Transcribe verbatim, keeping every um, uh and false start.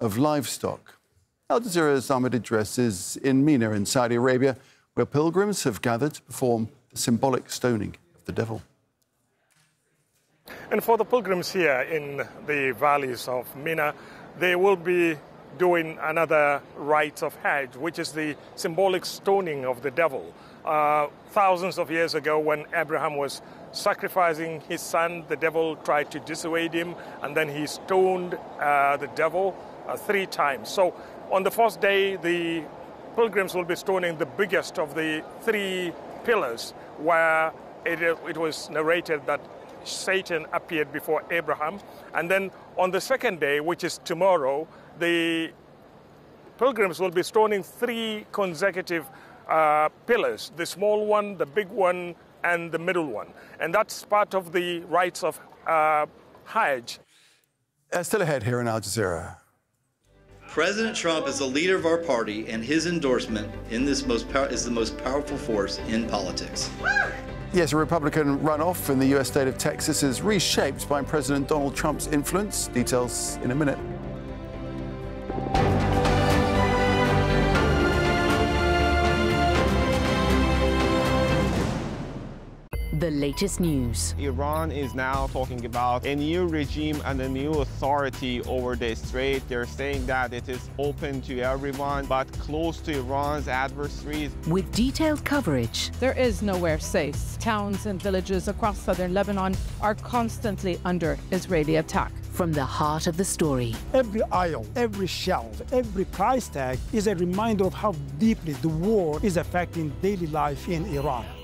of livestock. Al Jazeera's Ahmed Idris is in Mina in Saudi Arabia, where pilgrims have gathered to perform the symbolic stoning of the devil. And for the pilgrims here in the valleys of Mina, they will be doing another rite of Hajj, which is the symbolic stoning of the devil. Uh, thousands of years ago, when Abraham was sacrificing his son, the devil tried to dissuade him, and then he stoned uh, the devil uh, three times. So on the first day, the pilgrims will be stoning the biggest of the three pillars, where it, it was narrated that Satan appeared before Abraham. And then on the second day, which is tomorrow, the pilgrims will be stoning three consecutive uh, pillars, the small one, the big one, and the middle one. And that's part of the rites of uh, Hajj. Uh, still ahead here in Al Jazeera. President Trump is the leader of our party, and his endorsement in this most pow- is the most powerful force in politics. Yes, a Republican runoff in the U S state of Texas is reshaped by President Donald Trump's influence. Details in a minute. The latest news. Iran is now talking about a new regime and a new authority over the strait. They're saying that it is open to everyone, but closed to Iran's adversaries. With detailed coverage. There is nowhere safe. Towns and villages across southern Lebanon are constantly under Israeli attack. From the heart of the story. Every aisle, every shelf, every price tag is a reminder of how deeply the war is affecting daily life in Iran.